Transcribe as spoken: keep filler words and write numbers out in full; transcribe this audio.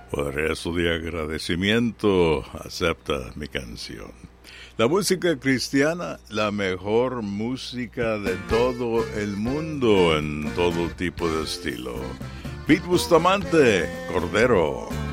Por eso de agradecimiento, acepta mi canción. La música cristiana, la mejor música de todo el mundo, en todo tipo de estilo. Pete Bustamante, Cordero.